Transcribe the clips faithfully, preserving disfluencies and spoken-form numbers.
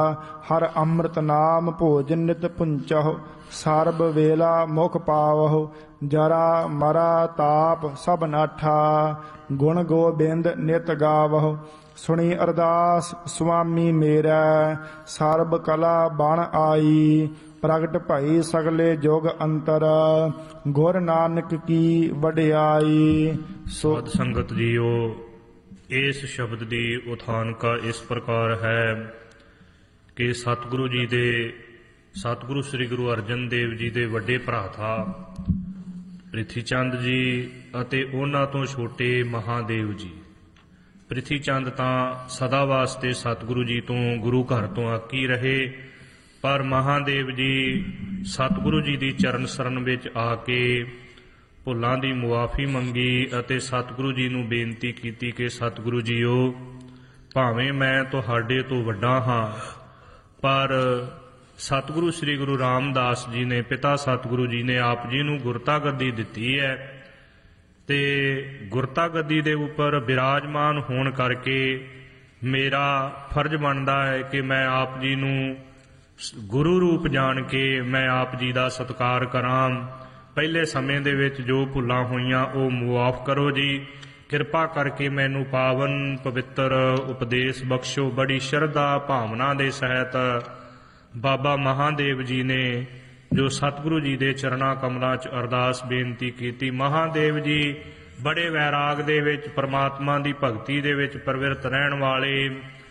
ਹਰ ਅੰਮ੍ਰਿਤ ਨਾਮ ਭੋਜਨ ਨਿਤ ਪੁੰਚਹੁ। ਸਰਬ ਵੇਲਾ ਮੁਖ ਪਾਵਹੁ, ਜਰਾ ਮਰਾ ਤਾਪ ਸਭ ਨਾਠਾ। ਗੁਣ ਗੋਬਿੰਦ ਨਿਤ ਗਾਵਹੁ, ਸੁਣੀ ਅਰਦਾਸ ਸੁਆਮੀ ਮੇਰਾ। ਸਰਬ ਕਲਾ ਬਣ ਆਈ, ਪ੍ਰਗਟ ਭਈ ਸਗਲੇ ਜੁਗ ਅੰਤਰ। ਗੁਰ ਨਾਨਕ ਕੀ ਵਡਿਆਈ। ਸੋ ਸਾਧ ਸੰਗਤ ਜੀਓ, ਇਸ ਸ਼ਬਦ ਦੀ ਉਥਾਨਕਾ ਇਸ ਪ੍ਰਕਾਰ ਹੈ ਕਿ ਸਤਿਗੁਰੂ ਜੀ ਦੇ ਸਤਿਗੁਰੂ ਸ੍ਰੀ ਗੁਰੂ ਅਰਜਨ ਦੇਵ ਜੀ ਦੇ ਵੱਡੇ ਭਰਾ ਥਾ ਪ੍ਰਿਥੀ ਚੰਦ ਜੀ ਅਤੇ ਉਹਨਾਂ ਤੋਂ ਛੋਟੇ ਮਹਾਦੇਵ ਜੀ। ਪ੍ਰਿਥੀ ਚੰਦ ਤਾਂ ਸਦਾ ਵਾਸਤੇ ਸਤਿਗੁਰੂ ਜੀ ਤੋਂ ਗੁਰੂ ਘਰ ਤੋਂ ਆਕੀ ਰਹੇ, ਪਰ ਮਹਾਦੇਵ ਜੀ ਸਤਿਗੁਰੂ ਜੀ ਦੀ ਚਰਨ ਸਰਨ ਵਿੱਚ ਆ ਕੇ ਭੁੱਲਾਂ ਦੀ ਮੁਆਫੀ ਮੰਗੀ ਅਤੇ ਸਤਿਗੁਰੂ ਜੀ ਨੂੰ ਬੇਨਤੀ ਕੀਤੀ ਕਿ ਸਤਿਗੁਰੂ ਜੀਓ, ਭਾਵੇਂ ਮੈਂ ਤੁਹਾਡੇ ਤੋਂ ਵੱਡਾ ਹਾਂ, ਪਰ ਸਤਿਗੁਰੂ ਸ੍ਰੀ ਗੁਰੂ ਰਾਮਦਾਸ ਜੀ ਨੇ, ਪਿਤਾ ਸਤਿਗੁਰੂ ਜੀ ਨੇ ਆਪ ਜੀ ਨੂੰ ਗੁਰਤਾ ਗੱਦੀ ਦਿੱਤੀ ਹੈ ਤੇ ਗੁਰਤਾ ਗੱਦੀ ਦੇ ਉੱਪਰ ਬਿਰਾਜਮਾਨ ਹੋਣ ਕਰਕੇ ਮੇਰਾ ਫਰਜ਼ ਬਣਦਾ ਹੈ ਕਿ ਮੈਂ ਆਪ ਜੀ ਨੂੰ ਗੁਰੂ ਰੂਪ ਜਾਣ ਕੇ ਮੈਂ ਆਪ ਜੀ ਦਾ ਸਤਿਕਾਰ ਕਰਾਂ। ਪਹਿਲੇ ਸਮੇਂ ਦੇ ਵਿੱਚ ਜੋ ਭੁੱਲਾਂ ਹੋਈਆਂ ਉਹ ਮੁਆਫ ਕਰੋ ਜੀ। ਕਿਰਪਾ ਕਰਕੇ ਮੈਨੂੰ ਪਾਵਨ ਪਵਿੱਤਰ ਉਪਦੇਸ਼ ਬਖਸ਼ੋ। ਬੜੀ ਸ਼ਰਧਾ ਭਾਵਨਾ ਦੇ ਸਹਿਤ ਬਾਬਾ ਮਹਾਦੇਵ ਜੀ ਨੇ ਜੋ ਸਤਿਗੁਰੂ ਜੀ ਦੇ ਚਰਨਾਂ ਕਮਲਾਂ 'ਚ ਅਰਦਾਸ ਬੇਨਤੀ ਕੀਤੀ। ਮਹਾਦੇਵ ਜੀ ਬੜੇ ਵੈਰਾਗ ਦੇ ਵਿੱਚ ਪਰਮਾਤਮਾ ਦੀ ਭਗਤੀ ਦੇ ਵਿੱਚ ਪ੍ਰਵਿਰਤ ਰਹਿਣ ਵਾਲੇ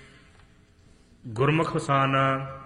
ਗੁਰਮੁਖ ਸਨ।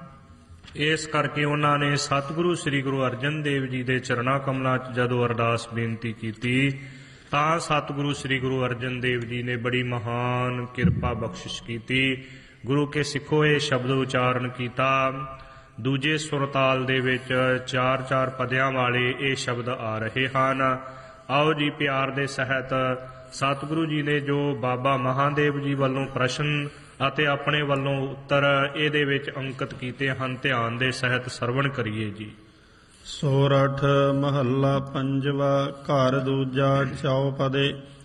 ਇਸ ਕਰਕੇ ਉਹਨਾਂ ਨੇ ਸਤਿਗੁਰੂ ਸ੍ਰੀ ਗੁਰੂ ਅਰਜਨ ਦੇਵ ਜੀ ਦੇ ਚਰਨਾਂ ਕਮਲਾਂ 'ਚ ਜਦੋਂ ਅਰਦਾਸ ਬੇਨਤੀ ਕੀਤੀ ਤਾਂ ਸਤਿਗੁਰੂ ਸ੍ਰੀ ਗੁਰੂ ਅਰਜਨ ਦੇਵ ਜੀ ਨੇ ਬੜੀ ਮਹਾਨ ਕਿਰਪਾ ਬਖਸ਼ਿਸ਼ ਕੀਤੀ। ਗੁਰੂ ਕੇ ਸਿੱਖੋ ਇਹ ਸ਼ਬਦ ਉਚਾਰਨ ਕੀਤਾ। ਦੂਜੇ ਸੁਰਤਾਲ ਦੇ ਵਿੱਚ ਚਾਰ ਚਾਰ ਪਦਿਆਂ ਵਾਲੇ ਇਹ ਸ਼ਬਦ ਆ ਰਹੇ ਹਨ। ਆਓ ਜੀ ਪਿਆਰ ਦੇ ਸਹਿਤ ਸਤਿਗੁਰੂ ਜੀ ਨੇ ਜੋ ਬਾਬਾ ਮਹਾਦੇਵ ਜੀ ਵੱਲੋਂ ਪ੍ਰਸ਼ਨ ਅਤੇ ਆਪਣੇ ਵੱਲੋਂ ਉੱਤਰ ਇਹਦੇ ਵਿੱਚ ਅੰਕਿਤ ਕੀਤੇ ਹਨ, ਧਿਆਨ ਦੇ ਸਹਿਤ ਸਰਵਣ ਕਰੀਏ ਜੀ। ਸੋਰਠ ਮਹੱਲਾ ਪੰਜਵਾ। ਘਰ ਦੂਜਾ ਚੌਪਦੇ।